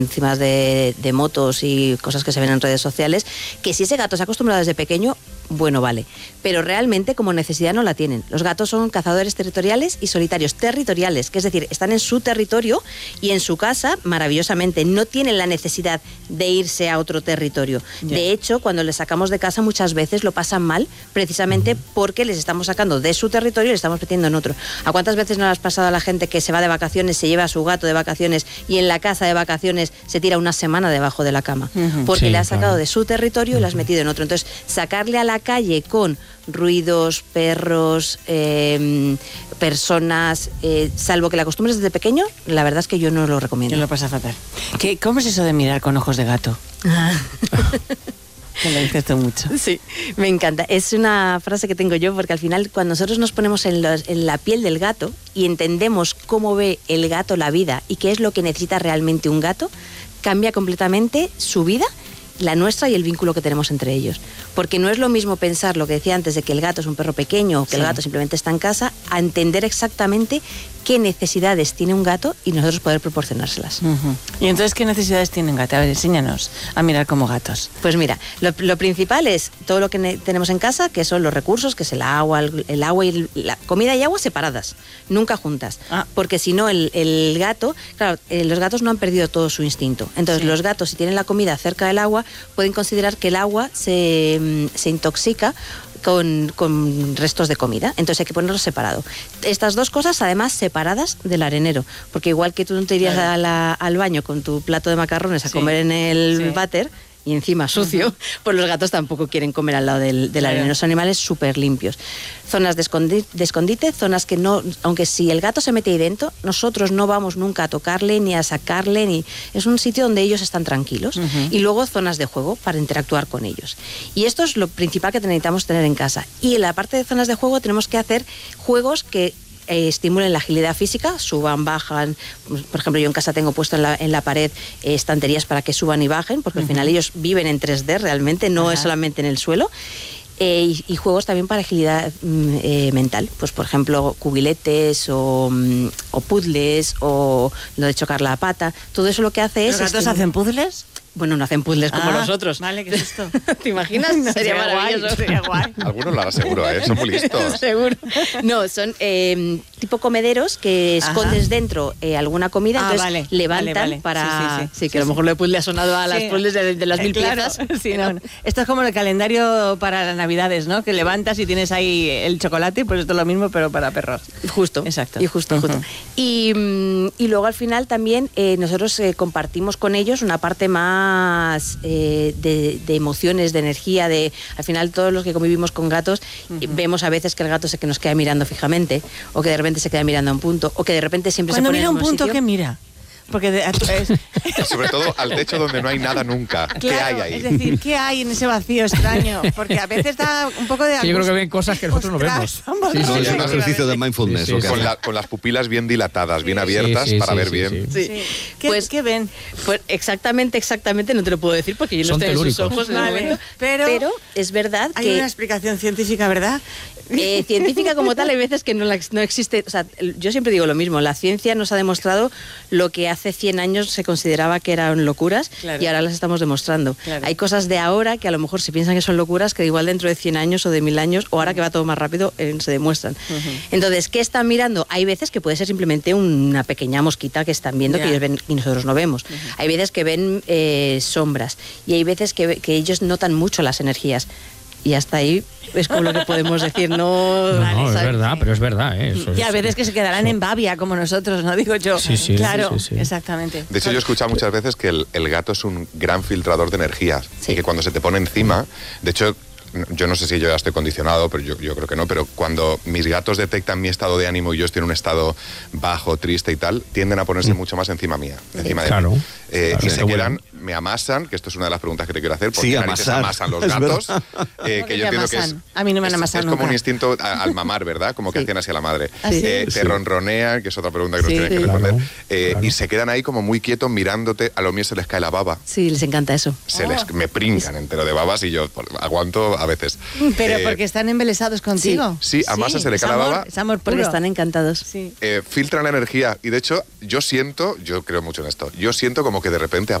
encima de motos y cosas que se ven en redes sociales, que si ese gato se ha acostumbrado desde pequeño, bueno, vale. Pero realmente como necesidad no la tienen. Los gatos son cazadores territoriales y solitarios territoriales, que es decir, están en su territorio y en su casa, maravillosamente, no tienen la necesidad de irse a otro territorio. Yeah. De hecho, cuando les sacamos de casa muchas veces lo pasan mal, precisamente porque les estamos sacando de su territorio y les estamos metiendo en otro. ¿A cuántas veces no le has pasado a la gente que se va de vacaciones, se lleva a su gato de vacaciones y en la casa de vacaciones se tira una semana debajo de la cama? Porque le has sacado de su territorio y le has metido en otro. Entonces, sacarle a la calle con ruidos, perros, personas, salvo que la acostumbres desde pequeño, la verdad es que yo no lo recomiendo. Yo lo pasa fatal. ¿Cómo es eso de mirar con ojos de gato? Que lo dices tú mucho. Sí, me encanta. Es una frase que tengo yo porque al final cuando nosotros nos ponemos en la piel del gato y entendemos cómo ve el gato la vida y qué es lo que necesita realmente un gato, cambia completamente su vida, la nuestra y el vínculo que tenemos entre ellos. Porque no es lo mismo pensar lo que decía antes de que el gato es un perro pequeño o que el gato simplemente está en casa, a entender exactamente qué necesidades tiene un gato y nosotros poder proporcionárselas. ¿Y entonces qué necesidades tiene un gato? A ver, enséñanos a mirar como gatos. Pues mira, lo principal es todo lo que tenemos en casa, que son los recursos, que es el agua y la comida y agua separadas, nunca juntas. Porque si no, el gato, claro, los gatos no han perdido todo su instinto. Entonces los gatos, si tienen la comida cerca del agua, pueden considerar que el agua se intoxica con restos de comida, entonces hay que ponerlo separado. Estas dos cosas además separadas del arenero, porque igual que tú no te irías al baño con tu plato de macarrones a comer en el váter y encima sucio, pues los gatos tampoco quieren comer al lado del arenero. Son animales súper limpios. Zonas de escondite, zonas que no, aunque si el gato se mete ahí dentro, nosotros no vamos nunca a tocarle ni a sacarle, es un sitio donde ellos están tranquilos. Y luego zonas de juego para interactuar con ellos. Y esto es lo principal que necesitamos tener en casa. Y en la parte de zonas de juego tenemos que hacer juegos que estimulen la agilidad física, suban, bajan. Por ejemplo, yo en casa tengo puesto en la pared estanterías para que suban y bajen, porque al final ellos viven en 3D realmente, no es solamente en el suelo. Y juegos también para agilidad mental, pues por ejemplo cubiletes o puzzles o lo de chocar la pata. Todo eso lo que hace es... ¿Los gatos hacen puzzles? Bueno, no hacen puzzles como nosotros. Vale, ¿qué es esto? ¿Te imaginas? No, sería maravilloso. Sería guay. Algunos lo harán seguro, son muy listos. Seguro. No, son tipo comederos que escondes dentro alguna comida, entonces levantan para... Sí, que a lo mejor lo de puzzle ha sonado a las puzzles de las 1000 piezas. Sí, no. Esto es como el calendario para las Navidades, ¿no? Que levantas y tienes ahí el chocolate, pues esto es lo mismo, pero para perros. Justo. Exacto. Y justo. Y luego al final también nosotros compartimos con ellos una parte más de emociones, de energía, al final todos los que convivimos con gatos vemos a veces que el gato se que nos queda mirando fijamente, o que de repente se queda mirando a un punto, o que de repente siempre se pone en un punto sitio. ¿Qué mira? Porque sobre todo al techo donde no hay nada nunca. Claro, ¿qué hay ahí? Es decir, ¿qué hay en ese vacío extraño? Porque a veces da un poco de... Sí, yo creo que ven cosas que nosotros no vemos. Es un ejercicio de mindfulness. Con las pupilas bien dilatadas, bien abiertas para ver bien. ¿Qué ven? Pues exactamente no te lo puedo decir porque yo no estoy en sus ojos en el momento. Pero es verdad hay una explicación científica, ¿verdad? Científica como tal hay veces que no existe. O sea, yo siempre digo lo mismo, la ciencia nos ha demostrado lo que hace 100 años se consideraba que eran locuras y ahora las estamos demostrando. Hay cosas de ahora que a lo mejor se piensan que son locuras que igual dentro de 100 años o de 1000 años o ahora que va todo más rápido se demuestran. Entonces, ¿qué están mirando? Hay veces que puede ser simplemente una pequeña mosquita que están viendo que ellos ven y nosotros no vemos. Hay veces que ven sombras y hay veces que ellos notan mucho las energías. Y hasta ahí es como lo que podemos decir, no, es verdad, pero es verdad. Y a veces que se quedarán en babia, como nosotros, ¿no? Digo yo. Sí, claro, exactamente. De hecho, yo he escuchado muchas veces que el gato es un gran filtrador de energía y que cuando se te pone encima, de hecho... Yo no sé si yo ya estoy condicionado, pero yo creo que no, pero cuando mis gatos detectan mi estado de ánimo y yo estoy en un estado bajo, triste y tal, tienden a ponerse mucho más encima mía, encima de mí. Y se quedan, me amasan, que esto es una de las preguntas que te quiero hacer, ¿por qué narices amasan los gatos? Que yo entiendo que es... A mí no me han amasado nunca. Es como un instinto al mamar, ¿verdad? Como que hacen así a la madre. Te ronronean, que es otra pregunta que nos tienen que responder, y se quedan ahí como muy quietos mirándote, a lo mío se les cae la baba. Sí, les encanta eso. Me pringan entero de babas y yo aguanto a veces. Pero porque están embelesados contigo. Sí, a Masa se le cae la baba. Es amor puro. Porque están encantados. Sí. Filtran la energía y de hecho yo creo mucho en esto, yo siento como que de repente